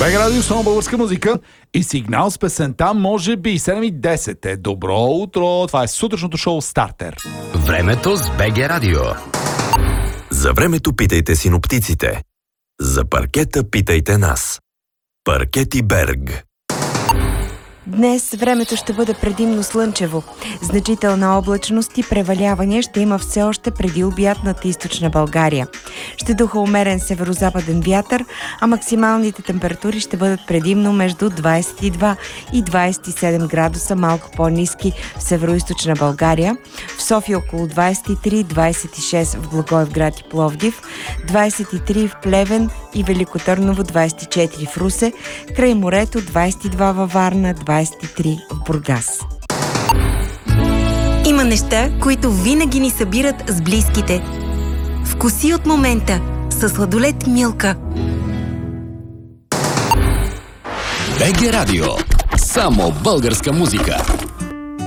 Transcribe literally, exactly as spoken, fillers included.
БГ Радио, само българска музика и сигнал с песента може би седем и десет е. Добро утро! Това е сутрешното шоу Стартер. Времето с БГ Радио. За времето питайте синоптиците. За паркета питайте нас. Паркети Берг. Днес времето ще бъде предимно слънчево. Значителна облачност и преваляване ще има все още преди обяд над източна България. Ще духа умерен северозападен вятър, а максималните температури ще бъдат предимно между двадесет и два и двадесет и седем градуса, малко по-ниски в североизточна България. В София около двадесет и три, двадесет и шест в Благоевград и Пловдив, двадесет и три в Плевен и Велико Търново, двадесет и четири в Русе, край морето двадесет и два във Варна, двадесет и три в Бургас. Има неща, които винаги ни събират с близките. Вкуси от момента със сладолед Милка. БГ Радио. Само българска музика.